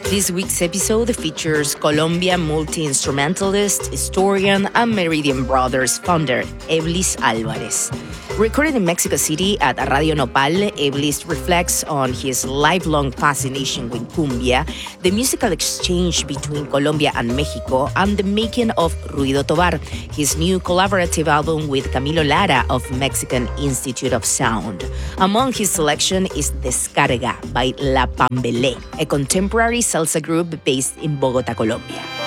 This week's episode features Colombia multi-instrumentalist, historian, and Meridian Brothers founder, Eblis Alvarez. Recorded in Mexico City at Radio Nopal, Eblis reflects on his lifelong fascination with cumbia, the musical exchange between Colombia and Mexico, and the making of Ruido Tovar, his new collaborative album with Camilo Lara of Mexican Institute of Sound. Among his selection is Descarga by La Pambelé, a contemporary salsa group based in Bogota, Colombia.